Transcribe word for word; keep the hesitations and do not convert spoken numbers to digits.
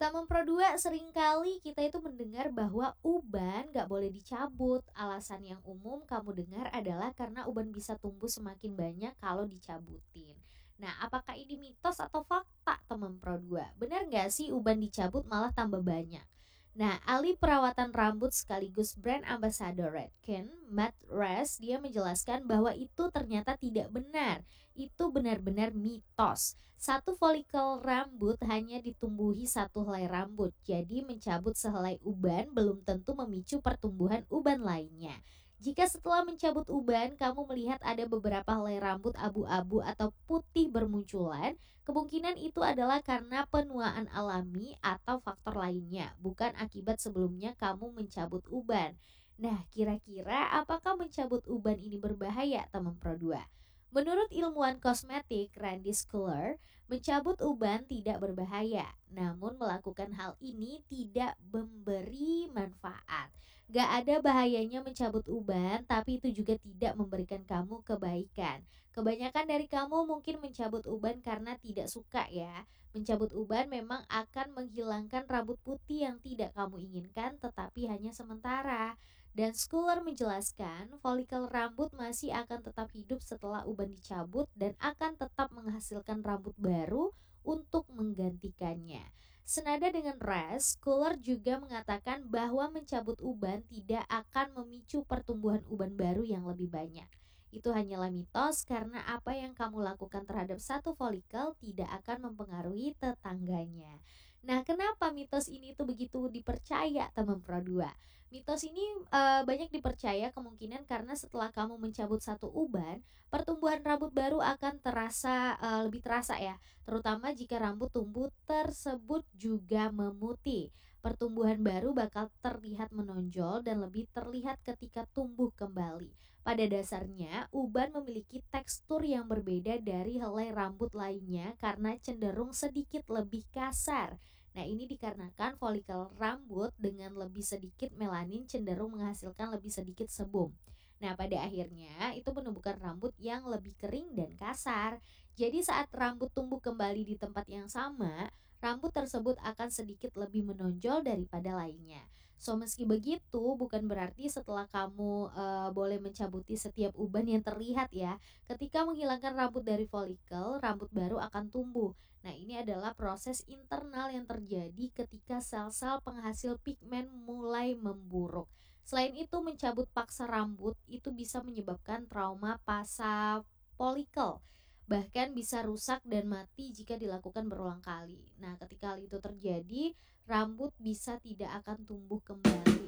Tamu Pro dua, seringkali kita itu mendengar bahwa uban gak boleh dicabut. Alasan yang umum kamu dengar adalah karena uban bisa tumbuh semakin banyak kalau dicabutin. Nah, apakah ini mitos atau fakta, teman Pro dua? Benar gak sih uban dicabut malah tambah banyak? Nah, ahli perawatan rambut sekaligus brand ambassador Redken, Matt Rest, dia menjelaskan bahwa itu ternyata tidak benar. Itu benar-benar mitos. Satu folikel rambut hanya ditumbuhi satu helai rambut, jadi mencabut sehelai uban belum tentu memicu pertumbuhan uban lainnya. Jika setelah mencabut uban, kamu melihat ada beberapa helai rambut abu-abu atau putih bermunculan, kemungkinan itu adalah karena penuaan alami atau faktor lainnya, bukan akibat sebelumnya kamu mencabut uban. Nah, kira-kira apakah mencabut uban ini berbahaya, teman Pro dua? Menurut ilmuwan kosmetik Randy Schuller, mencabut uban tidak berbahaya, namun melakukan hal ini tidak memberi manfaat. Gak ada bahayanya mencabut uban, tapi itu juga tidak memberikan kamu kebaikan. Kebanyakan dari kamu mungkin mencabut uban karena tidak suka ya. Mencabut uban memang akan menghilangkan rambut putih yang tidak kamu inginkan, tetapi hanya sementara. Dan Schuller menjelaskan, folikel rambut masih akan tetap hidup setelah uban dicabut dan akan tetap menghasilkan rambut baru untuk menggantikannya. Senada dengan Rest, Schuller juga mengatakan bahwa mencabut uban tidak akan memicu pertumbuhan uban baru yang lebih banyak. Itu hanyalah mitos karena apa yang kamu lakukan terhadap satu folikel tidak akan mempengaruhi tetangganya. Nah, kenapa mitos ini tuh begitu dipercaya, teman Pro dua? Mitos ini eh, banyak dipercaya kemungkinan karena setelah kamu mencabut satu uban, pertumbuhan rambut baru akan terasa eh, lebih terasa ya, terutama jika rambut tumbuh tersebut juga memutih. Pertumbuhan baru bakal terlihat menonjol dan lebih terlihat ketika tumbuh kembali. Pada dasarnya, uban memiliki tekstur yang berbeda dari helai rambut lainnya karena cenderung sedikit lebih kasar. Nah, ini dikarenakan folikel rambut dengan lebih sedikit melanin cenderung menghasilkan lebih sedikit sebum. Nah, pada akhirnya itu menumbuhkan rambut yang lebih kering dan kasar. Jadi saat rambut tumbuh kembali di tempat yang sama, rambut tersebut akan sedikit lebih menonjol daripada lainnya. So, meski begitu, bukan berarti setelah kamu eh, boleh mencabuti setiap uban yang terlihat ya. Ketika menghilangkan rambut dari folikel, rambut baru akan tumbuh. Nah, ini adalah proses internal yang terjadi ketika sel-sel penghasil pigmen mulai memburuk. Selain itu, mencabut paksa rambut itu bisa menyebabkan trauma pasa folikel. Bahkan bisa rusak dan mati jika dilakukan berulang kali. Nah, ketika hal itu terjadi, rambut bisa tidak akan tumbuh kembali